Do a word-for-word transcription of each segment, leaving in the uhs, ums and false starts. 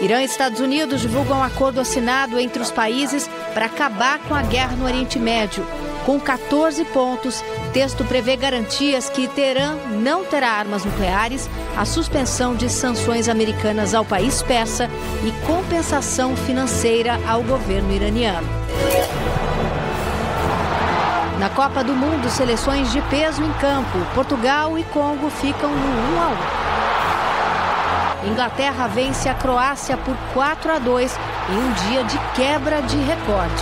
Irã e Estados Unidos divulgam um acordo assinado entre os países para acabar com a guerra no Oriente Médio. Com quatorze pontos, o texto prevê garantias que Teherã não terá armas nucleares, a suspensão de sanções americanas ao país persa e compensação financeira ao governo iraniano. Na Copa do Mundo, seleções de peso em campo. Portugal e Congo ficam no um a um. Inglaterra vence a Croácia por quatro a dois em um dia de quebra de recorde.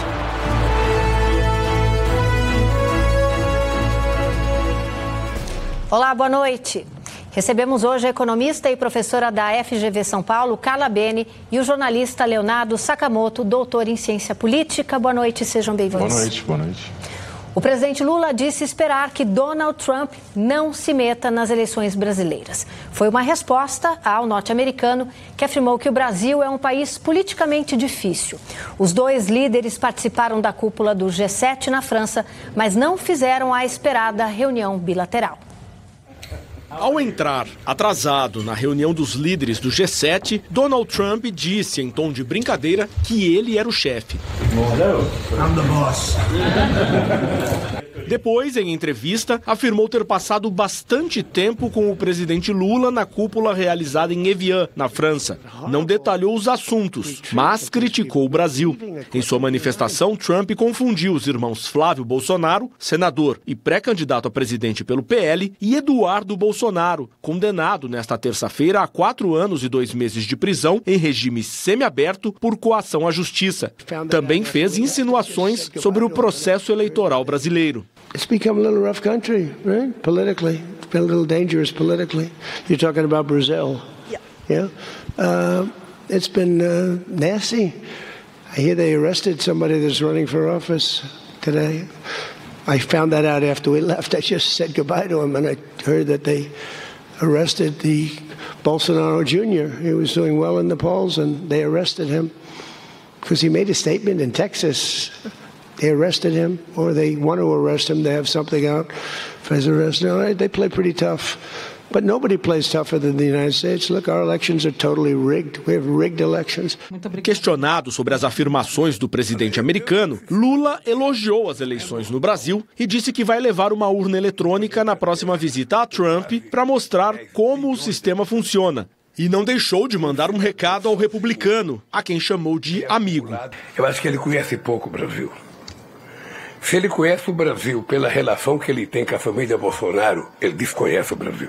Olá, boa noite. Recebemos hoje a economista e professora da F G V São Paulo, Carla Bene, e o jornalista Leonardo Sakamoto, doutor em ciência política. Boa noite, sejam bem-vindos. Boa noite, boa noite. O presidente Lula disse esperar que Donald Trump não se meta nas eleições brasileiras. Foi uma resposta ao norte-americano, que afirmou que o Brasil é um país politicamente difícil. Os dois líderes participaram da cúpula do G sete na França, mas não fizeram a esperada reunião bilateral. Ao entrar atrasado na reunião dos líderes do G sete, Donald Trump disse em tom de brincadeira que ele era o chefe. Hello, I'm the boss. Depois, em entrevista, afirmou ter passado bastante tempo com o presidente Lula na cúpula realizada em Evian, na França. Não detalhou os assuntos, mas criticou o Brasil. Em sua manifestação, Trump confundiu os irmãos Flávio Bolsonaro, senador e pré-candidato a presidente pelo P L, e Eduardo Bolsonaro, condenado nesta terça-feira a quatro anos e dois meses de prisão em regime semiaberto por coação à justiça. Também fez insinuações sobre o processo eleitoral brasileiro. It's become a little rough country, right? Politically, it's been a little dangerous politically. You're talking about Brazil, yeah? Yeah. Uh, it's been uh, nasty. I hear they arrested somebody that's running for office today. I found that out after we left. I just said goodbye to him, and I heard that they arrested the Bolsonaro Junior He was doing well in the polls, and they arrested him because he made a statement in Texas. They arrested him, or they want to arrest him. They have something out for his arrest. No, they play pretty tough. But nobody plays tougher than the United States. Look, our elections are totally rigged. We have rigged elections. Questionado sobre as afirmações do presidente americano, Lula elogiou as eleições no Brasil e disse que vai levar uma urna eletrônica na próxima visita a Trump para mostrar como o sistema funciona. E não deixou de mandar um recado ao republicano, a quem chamou de amigo. Eu acho que ele conhece pouco o Brasil. Se ele conhece o Brasil pela relação que ele tem com a família Bolsonaro, ele desconhece o Brasil.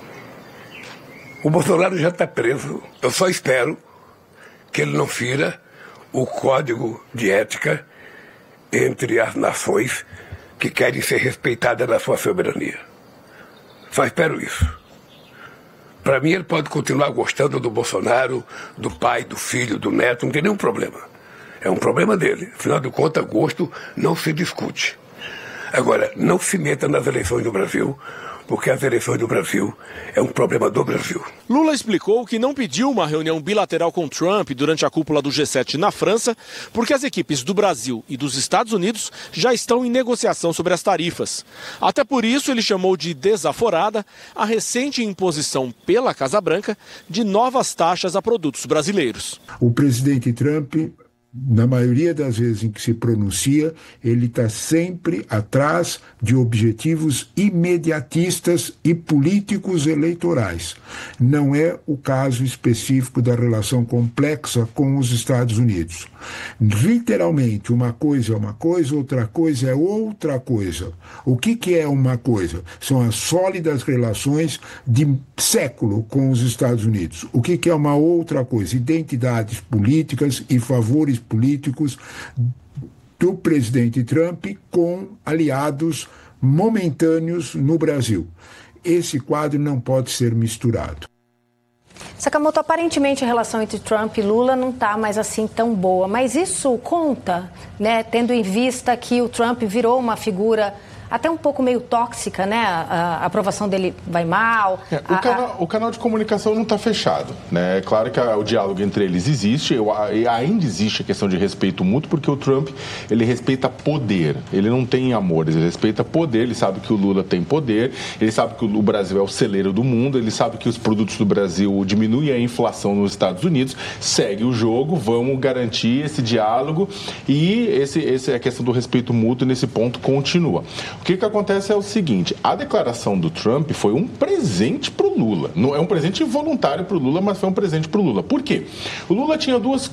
O Bolsonaro já está preso. Eu só espero que ele não fira o código de ética entre as nações que querem ser respeitadas na sua soberania. Só espero isso. Para mim, ele pode continuar gostando do Bolsonaro, do pai, do filho, do neto, não tem nenhum problema. É um problema dele. Afinal de contas, gosto não se discute. Agora, não se meta nas eleições do Brasil, porque as eleições do Brasil é um problema do Brasil. Lula explicou que não pediu uma reunião bilateral com Trump durante a cúpula do G sete na França, porque as equipes do Brasil e dos Estados Unidos já estão em negociação sobre as tarifas. Até por isso, ele chamou de desaforada a recente imposição pela Casa Branca de novas taxas a produtos brasileiros. O presidente Trump, na maioria das vezes em que se pronuncia, ele está sempre atrás de objetivos imediatistas e políticos eleitorais. Não é o caso específico da relação complexa com os Estados Unidos. Literalmente, uma coisa é uma coisa, outra coisa é outra coisa. O que, que é uma coisa? São as sólidas relações de século com os Estados Unidos. O que, que é uma outra coisa? Identidades políticas e favores políticos do presidente Trump com aliados momentâneos no Brasil. Esse quadro não pode ser misturado. Sakamoto, aparentemente a relação entre Trump e Lula não está mais assim tão boa, mas isso conta, né, tendo em vista que o Trump virou uma figura até um pouco meio tóxica, né? A, a aprovação dele vai mal. É, o, a, canal, o canal de comunicação não está fechado, né? É claro que a, o diálogo entre eles existe, eu, a, e ainda existe a questão de respeito mútuo, porque o Trump, ele respeita poder, ele não tem amores, ele respeita poder, ele sabe que o Lula tem poder, ele sabe que o Brasil é o celeiro do mundo, ele sabe que os produtos do Brasil diminuem a inflação nos Estados Unidos, segue o jogo, vamos garantir esse diálogo e esse, esse, a questão do respeito mútuo nesse ponto continua. O que que acontece é o seguinte, a declaração do Trump foi um presente para o Lula, não é um presente voluntário para o Lula, mas foi um presente para o Lula. Por quê? O Lula tinha duas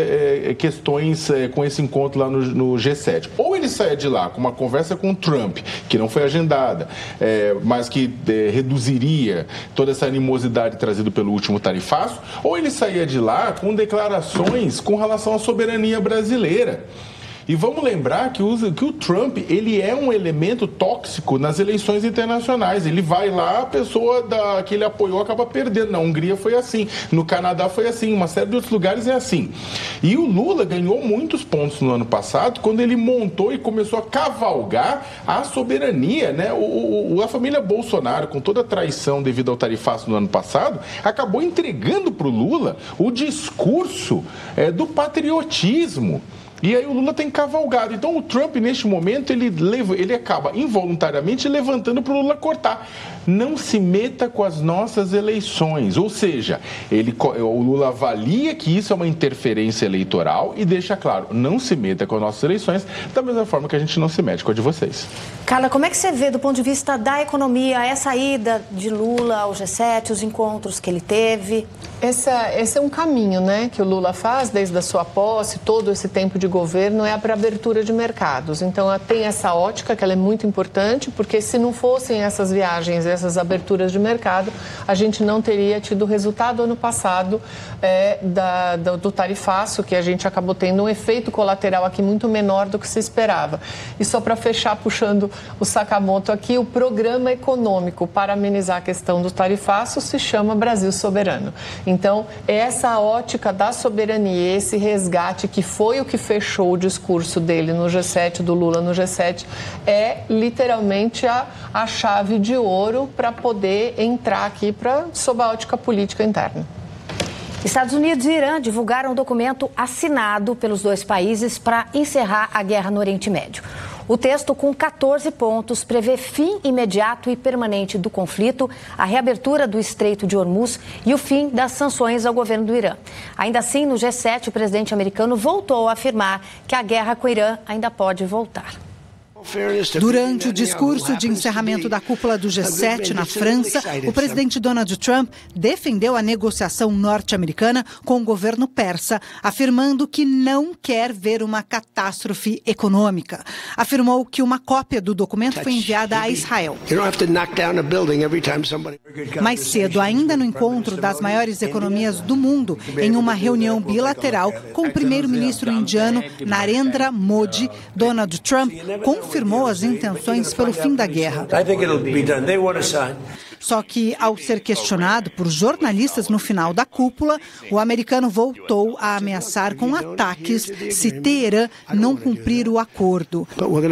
é, questões é, com esse encontro lá no, no G sete. Ou ele saia de lá com uma conversa com o Trump, que não foi agendada, é, mas que é, reduziria toda essa animosidade trazida pelo último tarifaço, ou ele saía de lá com declarações com relação à soberania brasileira. E vamos lembrar que o, que o Trump, ele é um elemento tóxico nas eleições internacionais. Ele vai lá, a pessoa da, que ele apoiou acaba perdendo. Na Hungria foi assim, no Canadá foi assim, uma série de outros lugares é assim. E o Lula ganhou muitos pontos no ano passado quando ele montou e começou a cavalgar a soberania, né? O, o, a família Bolsonaro, com toda a traição devido ao tarifaço no ano passado, acabou entregando para o Lula o discurso é, do patriotismo. E aí o Lula tem cavalgado. Então o Trump, neste momento, ele, leva, ele acaba involuntariamente levantando para o Lula cortar. Não se meta com as nossas eleições. Ou seja, ele, o Lula avalia que isso é uma interferência eleitoral e deixa claro, não se meta com as nossas eleições, da mesma forma que a gente não se mete com a de vocês. Carla, como é que você vê, do ponto de vista da economia, essa ida de Lula ao G sete, os encontros que ele teve? Essa, esse é um caminho, né, que o Lula faz desde a sua posse, todo esse tempo de governo, é para abertura de mercados. Então, tem essa ótica que ela é muito importante, porque se não fossem essas viagens, essas aberturas de mercado, a gente não teria tido o resultado ano passado é, da, do, do tarifaço, que a gente acabou tendo um efeito colateral aqui muito menor do que se esperava. E só para fechar, puxando o Sakamoto aqui, o programa econômico para amenizar a questão do tarifaço se chama Brasil Soberano. Então, essa ótica da soberania, esse resgate que foi o que fechou o discurso dele no G sete, do Lula no G sete, é literalmente a, a chave de ouro para poder entrar aqui pra, sob a ótica política interna. Estados Unidos e Irã divulgaram um documento assinado pelos dois países para encerrar a guerra no Oriente Médio. O texto, com quatorze pontos, prevê fim imediato e permanente do conflito, a reabertura do Estreito de Hormuz e o fim das sanções ao governo do Irã. Ainda assim, no G sete, o presidente americano voltou a afirmar que a guerra com o Irã ainda pode voltar. Durante o discurso de encerramento da cúpula do G sete na França, o presidente Donald Trump defendeu a negociação norte-americana com o governo persa, afirmando que não quer ver uma catástrofe econômica. Afirmou que uma cópia do documento foi enviada a Israel. Mais cedo, ainda no encontro das maiores economias do mundo, em uma reunião bilateral com o primeiro-ministro indiano Narendra Modi, Donald Trump confirmou confirmou as intenções pelo fim da guerra. Só que, ao ser questionado por jornalistas no final da cúpula, o americano voltou a ameaçar com ataques se Teherã não cumprir o acordo.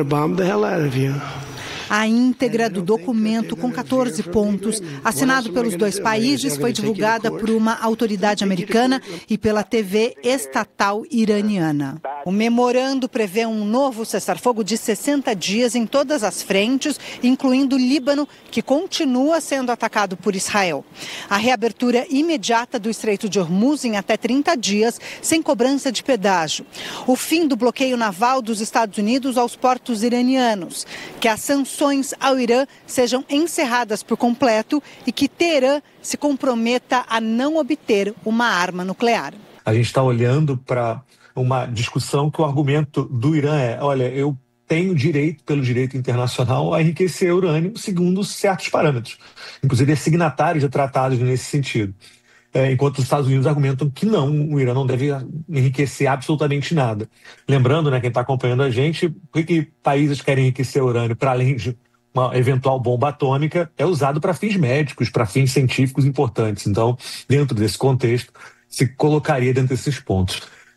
A íntegra do documento, com quatorze pontos, assinado pelos dois países, foi divulgada por uma autoridade americana e pela T V estatal iraniana. O memorando prevê um novo cessar-fogo de sessenta dias em todas as frentes, incluindo o Líbano, que continua sendo atacado por Israel. A reabertura imediata do Estreito de Hormuz em até trinta dias, sem cobrança de pedágio. O fim do bloqueio naval dos Estados Unidos aos portos iranianos. Que as sanções ao Irã sejam encerradas por completo e que Teherã se comprometa a não obter uma arma nuclear. A gente está olhando para uma discussão que o argumento do Irã é, olha, eu tenho direito, pelo direito internacional, a enriquecer urânio segundo certos parâmetros. Inclusive, é signatário de tratados nesse sentido. É, enquanto os Estados Unidos argumentam que não, o Irã não deve enriquecer absolutamente nada. Lembrando, né, quem está acompanhando a gente, por que países querem enriquecer urânio para além de uma eventual bomba atômica? É usado para fins médicos, para fins científicos importantes. Então, dentro desse contexto, se colocaria dentro desses pontos.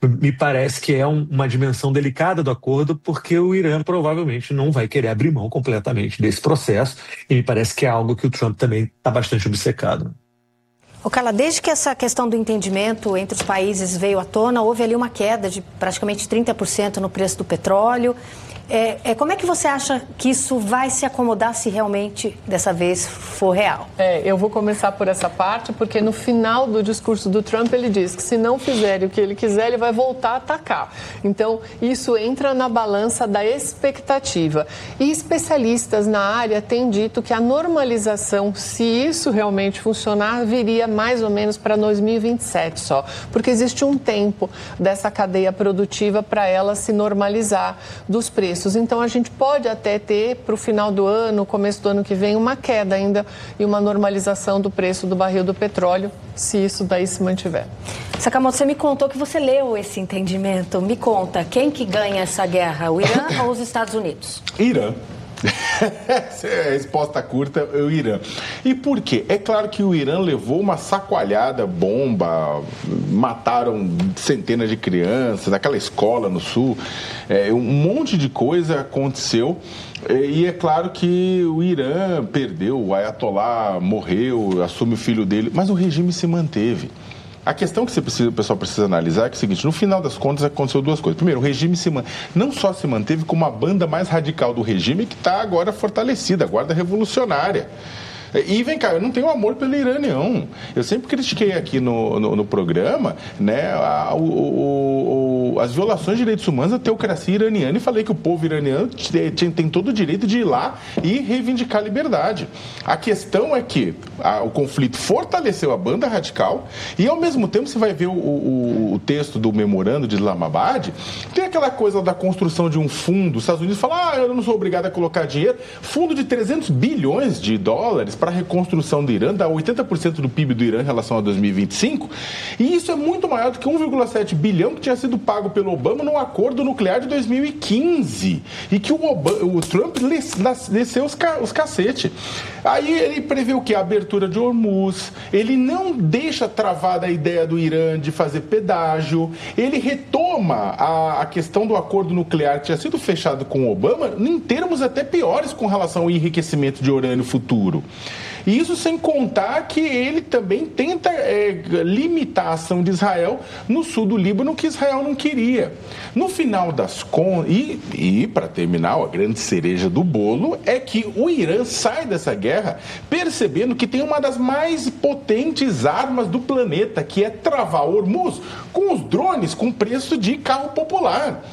me parece que é um, uma dimensão delicada do acordo, porque o Irã provavelmente não vai querer abrir mão completamente desse processo, e me parece que é algo que o Trump também está bastante obcecado. O Carla, desde que essa questão do entendimento entre os países veio à tona, houve ali uma queda de praticamente trinta por cento no preço do petróleo. É, é, como é que você acha que isso vai se acomodar se realmente dessa vez for real? É, eu vou começar por essa parte, porque no final do discurso do Trump ele diz que se não fizerem o que ele quiser, ele vai voltar a atacar. Então, isso entra na balança da expectativa. E especialistas na área têm dito que a normalização, se isso realmente funcionar, viria mais ou menos para dois mil e vinte e sete só. Porque existe um tempo dessa cadeia produtiva para ela se normalizar dos preços. Então, a gente pode até ter, para o final do ano, começo do ano que vem, uma queda ainda e uma normalização do preço do barril do petróleo, se isso daí se mantiver. Sakamoto, você me contou que você leu esse entendimento. Me conta, quem que ganha essa guerra, o Irã ou os Estados Unidos? Irã. A resposta curta é o Irã. E por quê? É claro que o Irã levou uma sacoalhada, bomba, mataram centenas de crianças, naquela escola no sul, é, um monte de coisa aconteceu. E é claro que o Irã perdeu, o Ayatollah morreu, assume o filho dele, mas o regime se manteve. A questão que você precisa, o pessoal precisa analisar é, que é o seguinte: no final das contas aconteceu duas coisas. Primeiro, o regime se man... não só se manteve, como a banda mais radical do regime que está agora fortalecida, a Guarda Revolucionária. E vem cá, eu não tenho amor pelo Irã, não. Eu sempre critiquei aqui no, no, no programa, né, a, o, o, o, as violações de direitos humanos da teocracia iraniana, e falei que o povo iraniano tem, tem todo o direito de ir lá e reivindicar a liberdade. A questão é que a, o conflito fortaleceu a banda radical e, ao mesmo tempo, você vai ver o, o, o texto do memorando de Islamabad, tem aquela coisa da construção de um fundo. Os Estados Unidos falam, ah, eu não sou obrigado a colocar dinheiro. Fundo de trezentos bilhões de dólares para a reconstrução do Irã, dá oitenta por cento do P I B do Irã em relação a dois mil e vinte e cinco, e isso é muito maior do que um vírgula sete bilhão que tinha sido pago pelo Obama no acordo nuclear de dois mil e quinze, e que o, Obama, o Trump desceu os, ca, os cacete. Aí ele prevê o quê? A abertura de Hormuz, ele não deixa travada a ideia do Irã de fazer pedágio, ele retoma a, a questão do acordo nuclear que tinha sido fechado com o Obama em termos até piores com relação ao enriquecimento de urânio futuro. E isso sem contar que ele também tenta é, limitar a ação de Israel no sul do Líbano, que Israel não queria. No final das contas, e, e para terminar, a grande cereja do bolo é que o Irã sai dessa guerra percebendo que tem uma das mais potentes armas do planeta, que é travar Hormuz com os drones com preço de carro popular.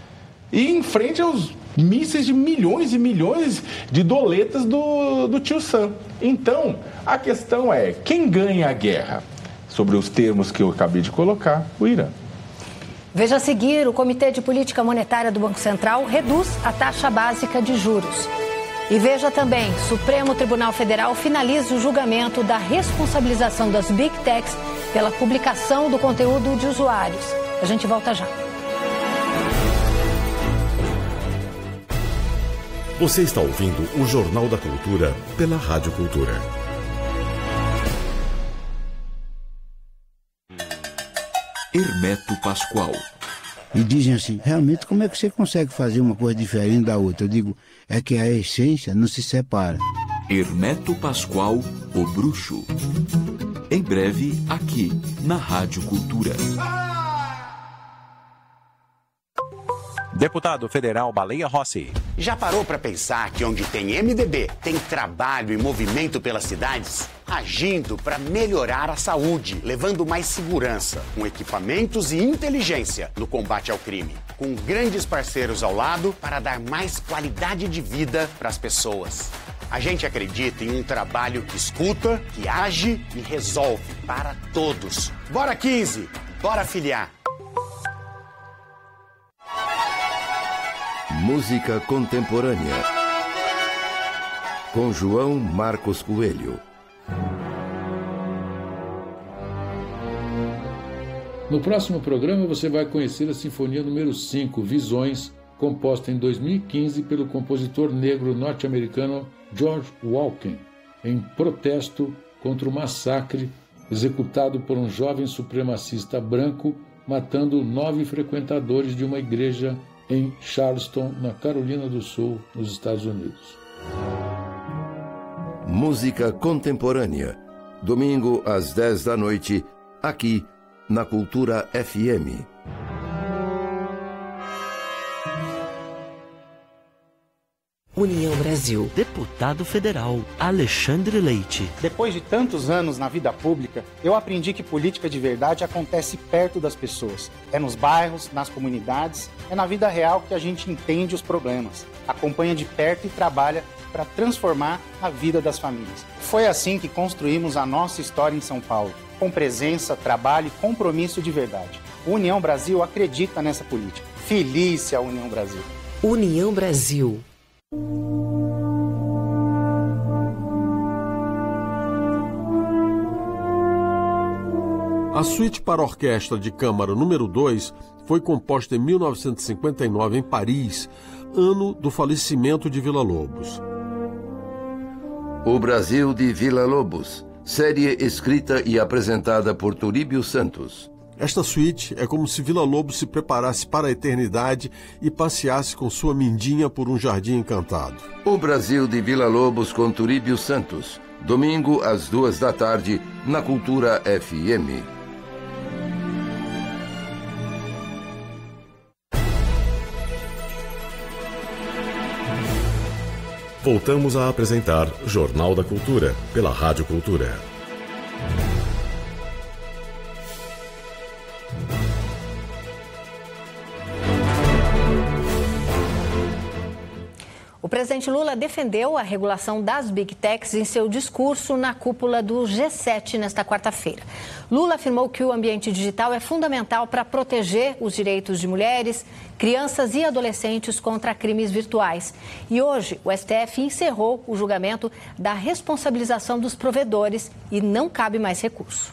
E em frente aos mísseis de milhões e milhões de doletas do, do tio Sam. Então, a questão é, quem ganha a guerra? Sobre os termos que eu acabei de colocar, o Irã. Veja a seguir, o Comitê de Política Monetária do Banco Central reduz a taxa básica de juros. E veja também, Supremo Tribunal Federal finaliza o julgamento da responsabilização das Big Techs pela publicação do conteúdo de usuários. A gente volta já. Você está ouvindo o Jornal da Cultura pela Rádio Cultura. Hermeto Pascoal. E dizem assim, realmente como é que você consegue fazer uma coisa diferente da outra? Eu digo, é que a essência não se separa. Hermeto Pascoal, o bruxo. Em breve, aqui, na Rádio Cultura. Deputado Federal Baleia Rossi. Já parou para pensar que onde tem M D B, tem trabalho e movimento pelas cidades? Agindo para melhorar a saúde, levando mais segurança, com equipamentos e inteligência no combate ao crime. Com grandes parceiros ao lado para dar mais qualidade de vida para as pessoas. A gente acredita em um trabalho que escuta, que age e resolve para todos. Bora quinze! Bora filiar! Música contemporânea. Com João Marcos Coelho. No próximo programa você vai conhecer a Sinfonia número cinco, Visões, composta em dois mil e quinze pelo compositor negro norte-americano George Walken, em protesto contra o massacre executado por um jovem supremacista branco matando nove frequentadores de uma igreja em Charleston, na Carolina do Sul, nos Estados Unidos. Música contemporânea, domingo às dez da noite, aqui na Cultura F M. União Brasil. Deputado Federal Alexandre Leite. Depois de tantos anos na vida pública, eu aprendi que política de verdade acontece perto das pessoas. É nos bairros, nas comunidades, é na vida real que a gente entende os problemas, acompanha de perto e trabalha para transformar a vida das famílias. Foi assim que construímos a nossa história em São Paulo, com presença, trabalho e compromisso de verdade. O União Brasil acredita nessa política. Feliz a União Brasil. União Brasil. A suíte para orquestra de câmara número dois foi composta em mil novecentos e cinquenta e nove em Paris, ano do falecimento de Villa-Lobos. O Brasil de Villa-Lobos, série escrita e apresentada por Turíbio Santos. Esta suíte é como se Villa-Lobos se preparasse para a eternidade e passeasse com sua mindinha por um jardim encantado. O Brasil de Villa-Lobos com Turíbio Santos, domingo às duas da tarde, na Cultura F M. Voltamos a apresentar Jornal da Cultura, pela Rádio Cultura. O presidente Lula defendeu a regulação das Big Techs em seu discurso na cúpula do G sete nesta quarta-feira. Lula afirmou que o ambiente digital é fundamental para proteger os direitos de mulheres, crianças e adolescentes contra crimes virtuais. E hoje o S T F encerrou o julgamento da responsabilização dos provedores e não cabe mais recurso.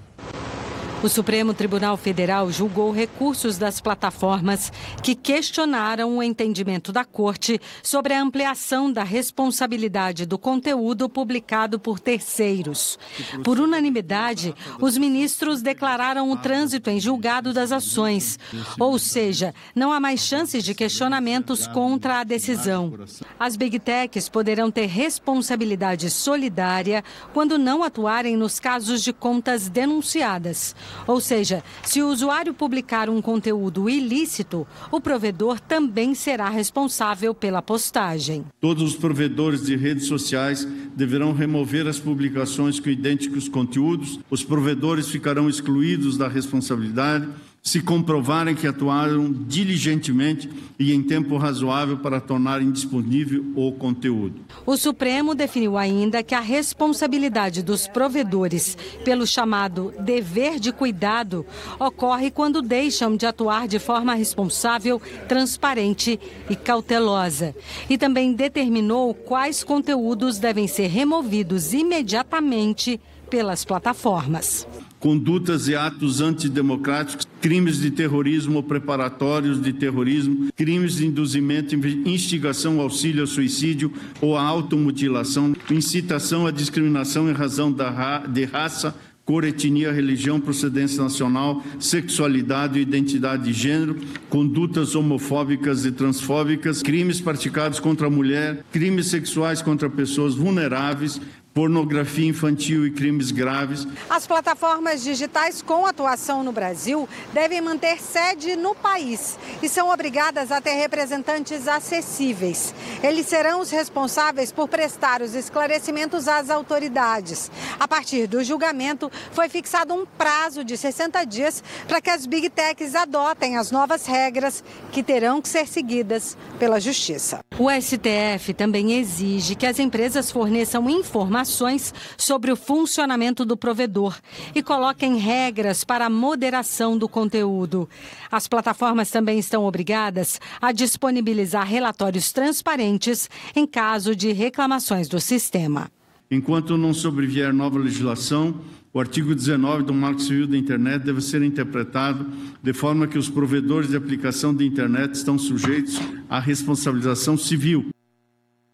O Supremo Tribunal Federal julgou recursos das plataformas que questionaram o entendimento da Corte sobre a ampliação da responsabilidade do conteúdo publicado por terceiros. Por unanimidade, os ministros declararam o trânsito em julgado das ações, ou seja, não há mais chances de questionamentos contra a decisão. As Big Techs poderão ter responsabilidade solidária quando não atuarem nos casos de contas denunciadas. Ou seja, se o usuário publicar um conteúdo ilícito, o provedor também será responsável pela postagem. Todos os provedores de redes sociais deverão remover as publicações com idênticos conteúdos. Os provedores ficarão excluídos da responsabilidade se comprovarem que atuaram diligentemente e em tempo razoável para tornarem disponível o conteúdo. O Supremo definiu ainda que a responsabilidade dos provedores pelo chamado dever de cuidado ocorre quando deixam de atuar de forma responsável, transparente e cautelosa. E também determinou quais conteúdos devem ser removidos imediatamente pelas plataformas. Condutas e atos antidemocráticos, crimes de terrorismo ou preparatórios de terrorismo, crimes de induzimento, instigação, auxílio ao suicídio ou à automutilação, incitação à discriminação em razão da ra- de raça, cor, etnia, religião, procedência nacional, sexualidade e identidade de gênero, condutas homofóbicas e transfóbicas, crimes praticados contra a mulher, crimes sexuais contra pessoas vulneráveis, pornografia infantil e crimes graves. As plataformas digitais com atuação no Brasil devem manter sede no país e são obrigadas a ter representantes acessíveis. Eles serão os responsáveis por prestar os esclarecimentos às autoridades. A partir do julgamento, foi fixado um prazo de sessenta dias para que as Big Techs adotem as novas regras que terão que ser seguidas pela Justiça. O S T F também exige que as empresas forneçam informações sobre o funcionamento do provedor e coloquem regras para a moderação do conteúdo. As plataformas também estão obrigadas a disponibilizar relatórios transparentes em caso de reclamações do sistema. Enquanto não sobrevier nova legislação, o artigo dezenove do Marco Civil da Internet deve ser interpretado de forma que os provedores de aplicação de internet estão sujeitos à responsabilização civil.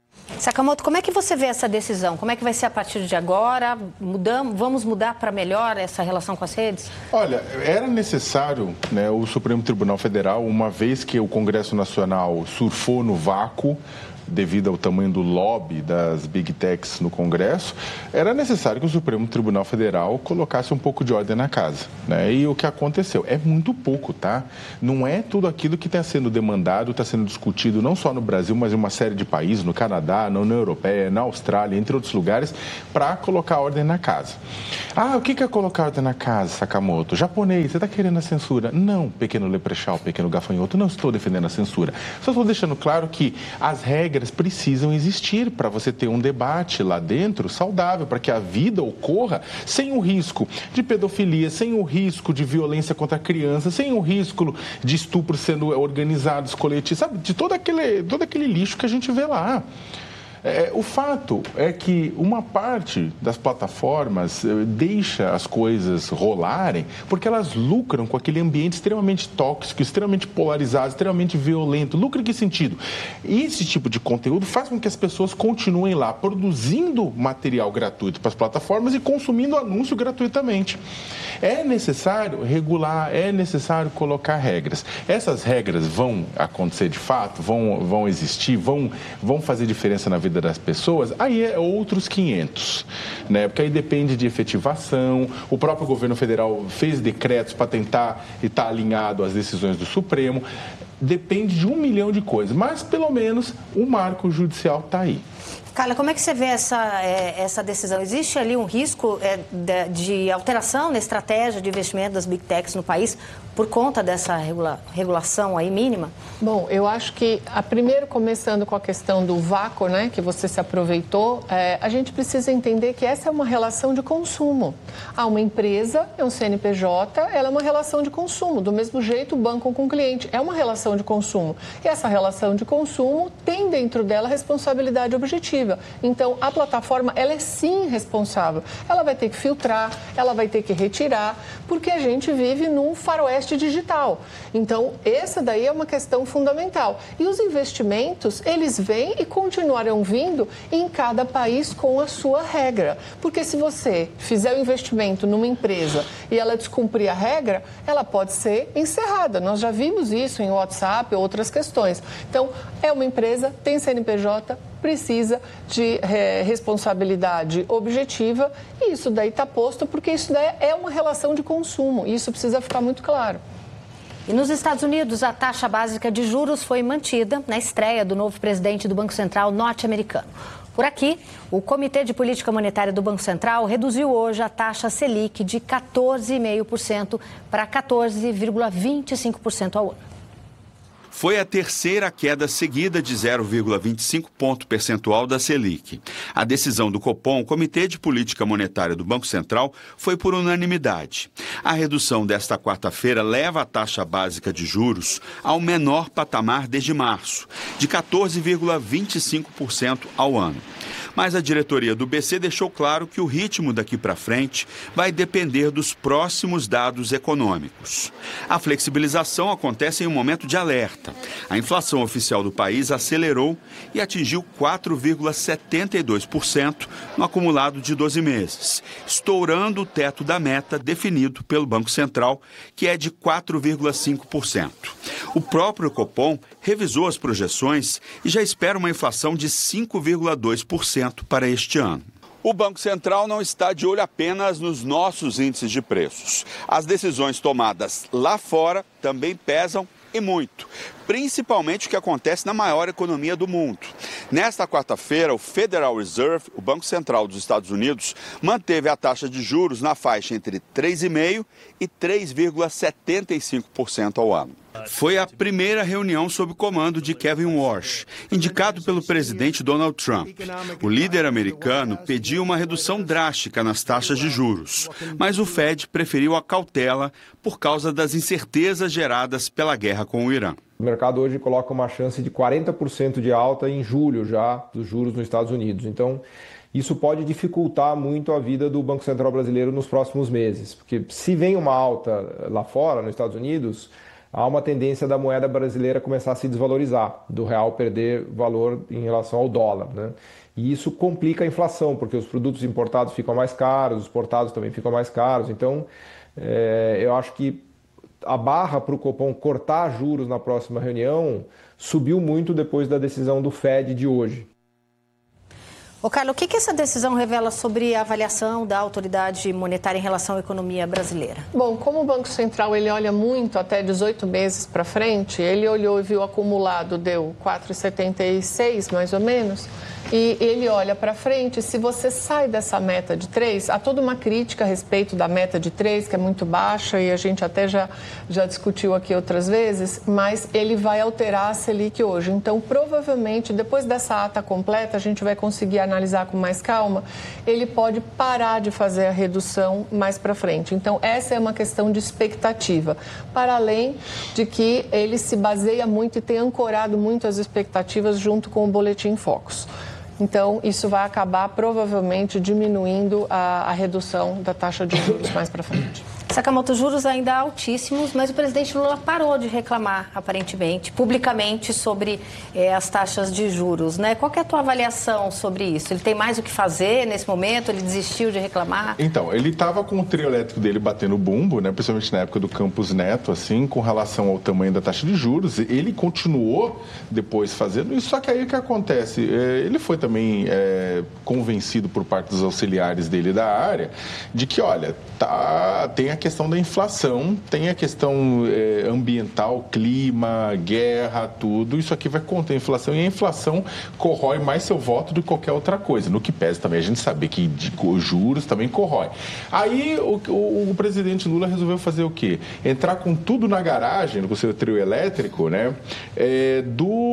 Sakamoto, como é que você vê essa decisão? Como é que vai ser a partir de agora? Mudamos, vamos mudar para melhor essa relação com as redes? Olha, era necessário, né, o Supremo Tribunal Federal, uma vez que o Congresso Nacional surfou no vácuo, devido ao tamanho do lobby das Big Techs no Congresso, era necessário que o Supremo Tribunal Federal colocasse um pouco de ordem na casa, né? E o que aconteceu? É muito pouco, tá? Não é tudo aquilo que está sendo demandado, está sendo discutido não só no Brasil, mas em uma série de países, no Canadá, na União Europeia, na Austrália, entre outros lugares, para colocar ordem na casa. Ah, o que é colocar ordem na casa, Sakamoto? Japonês, você está querendo a censura? Não, pequeno leprechal, pequeno gafanhoto, não estou defendendo a censura. Só estou deixando claro que as regras precisam existir para você ter um debate lá dentro saudável, para que a vida ocorra sem o risco de pedofilia, sem o risco de violência contra a criança, sem o risco de estupro sendo organizados, coletivos, sabe? De todo aquele, todo aquele lixo que a gente vê lá. É, o fato é que uma parte das plataformas deixa as coisas rolarem porque elas lucram com aquele ambiente extremamente tóxico, extremamente polarizado, extremamente violento. Lucra em que sentido? Esse tipo de conteúdo faz com que as pessoas continuem lá produzindo material gratuito para as plataformas e consumindo anúncio gratuitamente. É necessário regular, é necessário colocar regras. Essas regras vão acontecer de fato, vão, vão existir, vão, vão fazer diferença na vida das pessoas, aí é outros quinhentos, né? Porque aí depende de efetivação. O próprio governo federal fez decretos para tentar estar alinhado às decisões do Supremo. Depende de um milhão de coisas, mas pelo menos o marco judicial está aí. Carla, como é que você vê essa, é, essa decisão? Existe ali um risco é, de, de alteração na estratégia de investimento das Big Techs no país por conta dessa regula, regulação aí mínima? Bom, eu acho que, a primeiro, começando com a questão do vácuo, né, que você se aproveitou, é, a gente precisa entender que essa é uma relação de consumo. Ah, uma empresa é um C N P J, ela é uma relação de consumo. Do mesmo jeito, o banco com o cliente é uma relação de consumo. E essa relação de consumo tem dentro dela responsabilidade objetiva. Então, a plataforma, ela é sim responsável. Ela vai ter que filtrar, ela vai ter que retirar, porque a gente vive num faroeste digital. Então, essa daí é uma questão fundamental. E os investimentos, eles vêm e continuarão vindo em cada país com a sua regra. Porque se você fizer o investimento numa empresa e ela descumprir a regra, ela pode ser encerrada. Nós já vimos isso em WhatsApp e outras questões. Então, é uma empresa, tem C N P J, precisa de é, responsabilidade objetiva e isso daí está posto porque isso daí é uma relação de consumo e isso precisa ficar muito claro. E nos Estados Unidos, a taxa básica de juros foi mantida na estreia do novo presidente do Banco Central norte-americano. Por aqui, o Comitê de Política Monetária do Banco Central reduziu hoje a taxa Selic de quatorze vírgula cinco por cento para quatorze vírgula vinte e cinco por cento ao ano. Foi a terceira queda seguida de zero vírgula vinte e cinco ponto percentual da Selic. A decisão do Copom, Comitê de Política Monetária do Banco Central, foi por unanimidade. A redução desta quarta-feira leva a taxa básica de juros ao menor patamar desde março, de quatorze vírgula vinte e cinco por cento ao ano. Mas a diretoria do B C deixou claro que o ritmo daqui para frente vai depender dos próximos dados econômicos. A flexibilização acontece em um momento de alerta. A inflação oficial do país acelerou e atingiu quatro vírgula setenta e dois por cento no acumulado de doze meses, estourando o teto da meta definido pelo Banco Central, que é de quatro vírgula cinco por cento. O próprio Copom revisou as projeções e já espera uma inflação de cinco vírgula dois por cento para este ano. O Banco Central não está de olho apenas nos nossos índices de preços. As decisões tomadas lá fora também pesam e muito, principalmente o que acontece na maior economia do mundo. Nesta quarta-feira, o Federal Reserve, o Banco Central dos Estados Unidos, manteve a taxa de juros na faixa entre três vírgula cinco por cento e três vírgula setenta e cinco por cento ao ano. Foi a primeira reunião sob comando de Kevin Warsh, indicado pelo presidente Donald Trump. O líder americano pediu uma redução drástica nas taxas de juros, mas o Fed preferiu a cautela por causa das incertezas geradas pela guerra com o Irã. O mercado hoje coloca uma chance de quarenta por cento de alta em julho já dos juros nos Estados Unidos. Então, isso pode dificultar muito a vida do Banco Central brasileiro nos próximos meses, porque se vem uma alta lá fora, nos Estados Unidos, há uma tendência da moeda brasileira começar a se desvalorizar, do real perder valor em relação ao dólar, né? E isso complica a inflação, porque os produtos importados ficam mais caros, os exportados também ficam mais caros. Então, é, eu acho que a barra para o Copom cortar juros na próxima reunião subiu muito depois da decisão do Fed de hoje. Ô, Carlos, o que, que essa decisão revela sobre a avaliação da autoridade monetária em relação à economia brasileira? Bom, como o Banco Central ele olha muito até dezoito meses para frente, ele olhou e viu o acumulado, deu quatro vírgula setenta e seis mais ou menos, e ele olha para frente. Se você sai dessa meta de três, há toda uma crítica a respeito da meta de três, que é muito baixa, e a gente até já, já discutiu aqui outras vezes, mas ele vai alterar a Selic hoje. Então, provavelmente, depois dessa ata completa, a gente vai conseguir analisar com mais calma, ele pode parar de fazer a redução mais para frente. Então, essa é uma questão de expectativa, para além de que ele se baseia muito e tem ancorado muito as expectativas junto com o Boletim Focus. Então, isso vai acabar provavelmente diminuindo a, a redução da taxa de juros mais para frente. Sakamoto, juros ainda altíssimos, mas o presidente Lula parou de reclamar, aparentemente, publicamente, sobre eh, as taxas de juros, né? Qual que é a tua avaliação sobre isso? Ele tem mais o que fazer nesse momento? Ele desistiu de reclamar? Então, ele estava com o trio elétrico dele batendo bumbo, né? Principalmente na época do Campos Neto, assim, com relação ao tamanho da taxa de juros. Ele continuou depois fazendo isso, só que aí o que acontece? Eh, ele foi também eh, convencido por parte dos auxiliares dele da área de que, olha, tá, tem a questão da inflação, tem a questão eh, ambiental, clima, guerra, tudo. Isso aqui vai conter a inflação e a inflação corrói mais seu voto do que qualquer outra coisa. No que pesa também a gente saber que de, juros também corrói. Aí o, o, o presidente Lula resolveu fazer o quê? Entrar com tudo na garagem, com o seu trio elétrico, né? É,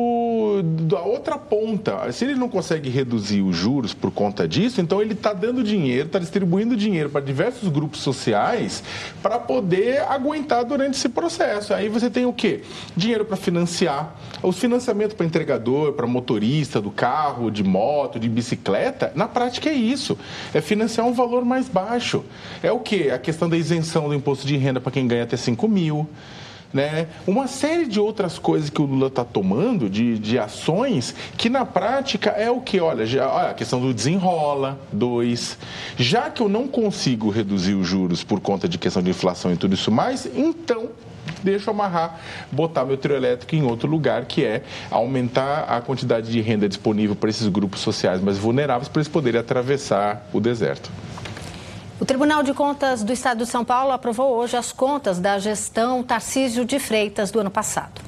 do, da outra ponta. Se ele não consegue reduzir os juros por conta disso, então ele está dando dinheiro, está distribuindo dinheiro para diversos grupos sociais para poder aguentar durante esse processo. Aí você tem o quê? Dinheiro para financiar, os financiamentos para entregador, para motorista do carro, de moto, de bicicleta, na prática é isso, é financiar um valor mais baixo. É o quê? A questão da isenção do imposto de renda para quem ganha até cinco mil. Né? Uma série de outras coisas que o Lula está tomando, de, de ações, que na prática é o que? Olha, já, olha, a questão do desenrola, dois. Já que eu não consigo reduzir os juros por conta de questão de inflação e tudo isso mais, então deixa eu amarrar, botar meu trio elétrico em outro lugar, que é aumentar a quantidade de renda disponível para esses grupos sociais mais vulneráveis, para eles poderem atravessar o deserto. O Tribunal de Contas do Estado de São Paulo aprovou hoje as contas da gestão Tarcísio de Freitas do ano passado.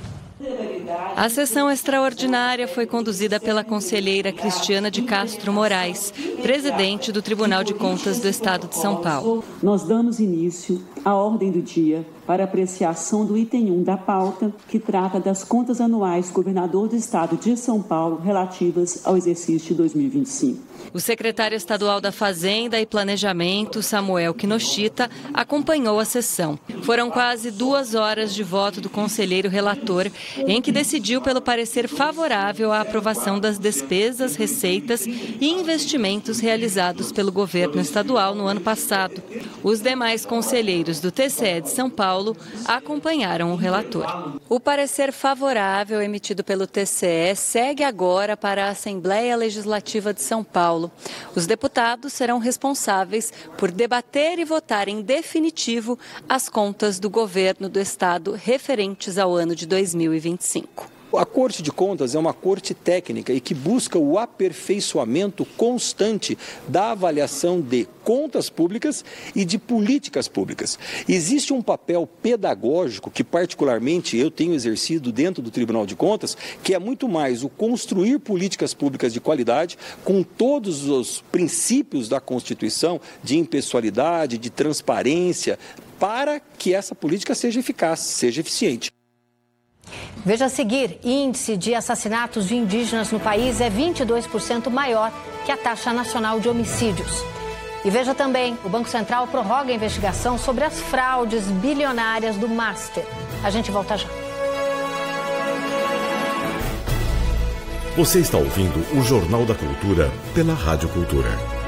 A sessão extraordinária foi conduzida pela conselheira Cristiana de Castro Moraes, presidente do Tribunal de Contas do Estado de São Paulo. Nós damos início à ordem do dia para apreciação do item um da pauta, que trata das contas anuais do governador do Estado de São Paulo relativas ao exercício de dois mil e vinte e cinco. O secretário estadual da Fazenda e Planejamento, Samuel Kinoshita, acompanhou a sessão. Foram quase duas horas de voto do conselheiro relator, em que decidiu pelo parecer favorável à aprovação das despesas, receitas e investimentos realizados pelo governo estadual no ano passado. Os demais conselheiros do T C E de São Paulo acompanharam o relator. O parecer favorável emitido pelo T C E segue agora para a Assembleia Legislativa de São Paulo. Os deputados serão responsáveis por debater e votar em definitivo as contas do governo do Estado referentes ao ano de dois mil e vinte e cinco. A Corte de Contas é uma corte técnica e que busca o aperfeiçoamento constante da avaliação de contas públicas e de políticas públicas. Existe um papel pedagógico que, particularmente, eu tenho exercido dentro do Tribunal de Contas, que é muito mais o construir políticas públicas de qualidade com todos os princípios da Constituição de impessoalidade, de transparência, para que essa política seja eficaz, seja eficiente. Veja a seguir, índice de assassinatos de indígenas no país é vinte e dois por cento maior que a taxa nacional de homicídios. E veja também, o Banco Central prorroga a investigação sobre as fraudes bilionárias do Master. A gente volta já. Você está ouvindo o Jornal da Cultura pela Rádio Cultura.